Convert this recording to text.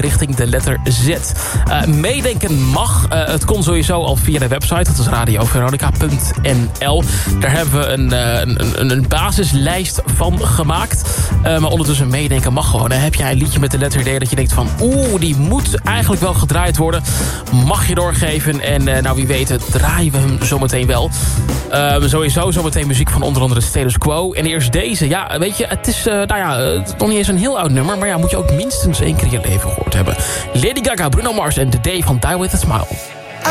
richting de letter Z. Meedenken mag. Het kon sowieso al via de website. Dat is radioveronica.nl. Daar hebben we een basislijst van gemaakt. Maar ondertussen meedenken mag gewoon. Heb jij een liedje met de letter D dat je denkt van... die moet eigenlijk wel gedraaid worden. Mag je doorgeven. En wie weet draaien we hem zometeen wel. Sowieso zometeen muziek van onder andere Status Quo. En eerst deze. Ja, weet je, het is nog niet eens een heel oud nummer. Maar moet je ook minstens 1 keer in je leven gehoord hebben. Lady Gaga, Bruno Mars en The Day van Die With A Smile.